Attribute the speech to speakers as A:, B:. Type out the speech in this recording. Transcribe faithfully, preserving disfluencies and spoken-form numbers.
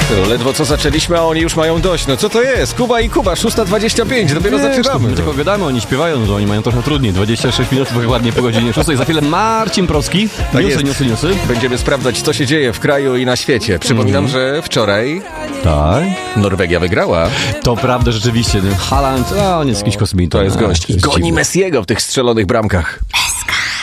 A: Ledwo co zaczęliśmy, a oni już mają dość. No co to jest? Kuba i Kuba, szósta dwadzieścia pięć, dopiero
B: Wiesz,
A: zaczynamy.
B: My tylko gadamy, oni śpiewają, no to oni mają trochę trudniej. dwadzieścia sześć minut, dokładnie po godzinie szóstej. Za chwilę Marcin Proski.
A: Tak
B: newsy,
A: jest.
B: newsy, newsy.
A: Będziemy sprawdzać, co się dzieje w kraju i na świecie. Przypominam, że wczoraj
B: Tak.
A: Norwegia wygrała.
B: To prawda, rzeczywiście. Haaland, a on jest jakiś kosmita.
A: To jest gość. I
B: jest
A: goni
B: dziwne.
A: Messiego w tych strzelonych bramkach.